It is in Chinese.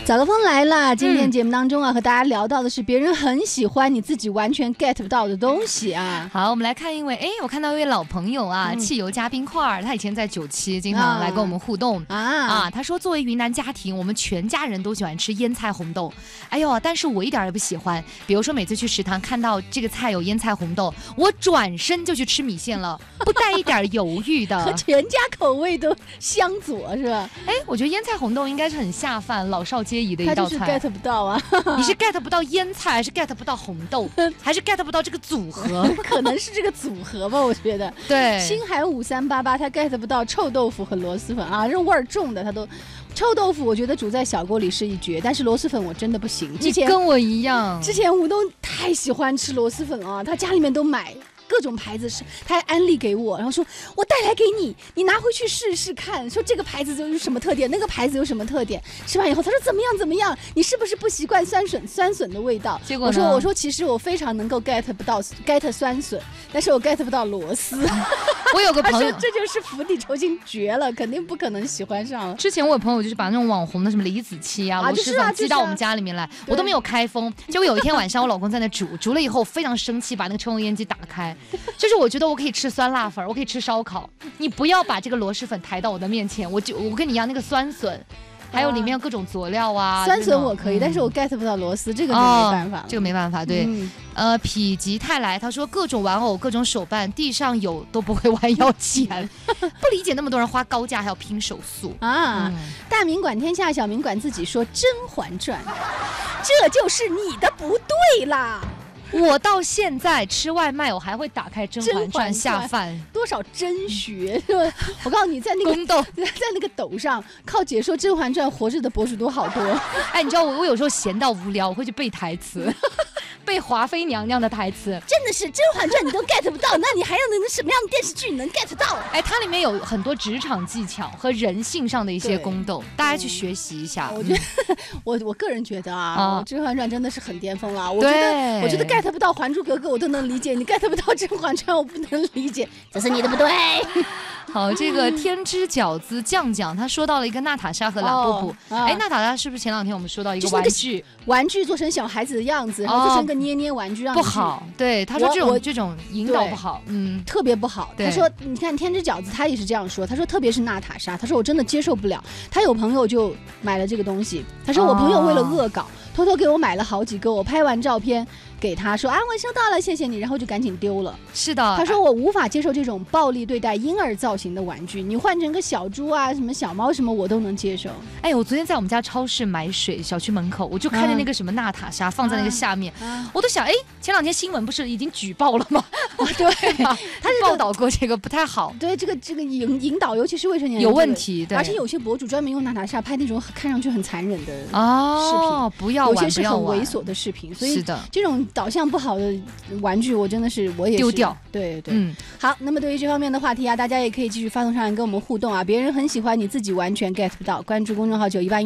早高峰来了，今天节目当中啊，和大家聊到的是别人很喜欢你自己完全 get 不到的东西啊。 好，我们来看一位，我看到一位老朋友啊，汽油加冰块，他以前在97经常来跟我们互动他说作为云南家庭，我们全家人都喜欢吃腌菜红豆，哎呦，但是我一点也不喜欢。比如说每次去食堂看到这个菜有腌菜红豆，我转身就去吃米线了，不带一点犹豫的。 和全家口味都相左是吧？ 我觉得腌菜红豆应该是很下饭、老少皆宜的一道菜。 他就是 get 不到啊！ 你是 get 不到腌菜，还是 get 不到红豆，还是 get 不到这个组合？ 可能是这个组合吧，我觉得。 对， 星海5388他 get 不到臭豆腐和螺蛳粉啊，这味儿重的他都。臭豆腐我觉得煮在小锅里是一绝，但是螺蛳粉我真的不行。 之前跟我一样， 之前吴东太喜欢吃螺蛳粉了，他家里面都买。各种牌子是，他还安利给我，然后说我带来给你，你拿回去试试看，说这个牌子有什么特点，那个牌子有什么特点。吃完以后他说怎么样，你是不是不习惯酸笋的味道？ 结果我说其实我非常能够 get 酸笋，但是我 get 不到螺丝。 我有个朋友， 这就是釜底抽薪绝了，肯定不可能喜欢上了。 之前我有朋友就是把那种网红的什么李子柒啊、螺蛳粉寄到我们家里面来，我都没有开封。结果有一天晚上我老公在那煮了以后非常生气，把那个抽油烟机打开。就是我觉得我可以吃酸辣粉，我可以吃烧烤，你不要把这个螺蛳粉抬到我的面前，我跟你一样那个酸笋，还有里面各种佐料啊。 酸笋我可以，但是我 get 不到螺丝，这个没办法。 这个没办法，对。否极泰来他说各种玩偶、各种手办，地上有都不会玩要钱，不理解那么多人花高价还要拼手速啊！大明管天下，小明管自己，说《甄嬛传》，这就是你的不对啦。 我到现在吃外卖，我还会打开《甄嬛传》下饭， 多少真学是吧？我告诉你，在那个抖上靠解说《甄嬛传》活着的博主都好多。 你知道我有时候闲到无聊，我会去背台词。背华妃娘娘的台词， 真的是《甄嬛传》你都 get 不到，那你还要能什么样的电视剧你能 get 到？ 它里面有很多职场技巧和人性上的一些宫斗，大家去学习一下。 我觉得，我个人觉得《甄嬛传》真的是很巅峰了。我觉得 get 不到《还珠格格》我都能理解，你 get 不到《甄嬛传》我不能理解，这是你的不对。 好，这个天之饺子酱他说到了一个娜塔莎和拉布布。娜塔莎是不是前两天我们说到一个玩具做成小孩子的样子，然后做成个捏玩具，让不好。对，他说这种引导不好， 特别不好。他说，你看天之饺子，他也是这样说。他说，特别是娜塔莎，他说我真的接受不了。他有朋友就买了这个东西，他说我朋友为了恶搞，偷偷给我买了好几个，我拍完照片给他说我收到了，谢谢你，然后就赶紧丢了。 是的， 他说我无法接受这种暴力对待婴儿造型的玩具，你换成个小猪啊、什么小猫什么我都能接受。 我昨天在我们家超市买水，小区门口我就看见那个什么娜塔莎放在那个下面，我都想前两天新闻不是已经举报了吗？对啊，他报道过这个不太好。 对，这个引导尤其是未成年人有问题，对， 而且有些博主专门用娜塔莎拍那种看上去很残忍的视频， 不要玩， 有些是很猥琐的视频，所以这种导向不好的玩具我真的是我也是丢掉。 对，好，那么对于这方面的话题大家也可以继续发送上来跟我们互动别人很喜欢你自己完全 get 不到，关注公众号9181